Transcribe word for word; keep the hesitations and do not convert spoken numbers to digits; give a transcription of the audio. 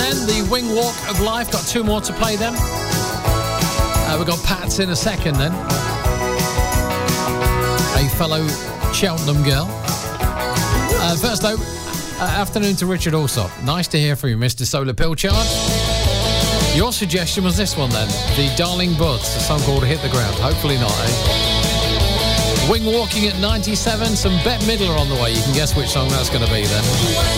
then the Wing Walk of Life. Got two more to play then. Uh, we've got Pats in a second then. A fellow Cheltenham girl. Uh, first though, uh, afternoon to Richard Allsop. Nice to hear from you, Mister Solar Pill Chart. Your suggestion was this one then. The Darling Buds, a song called Hit the Ground. Hopefully not, eh? Wing Walking at ninety-seven. Some Bette Midler on the way. You can guess which song that's going to be then.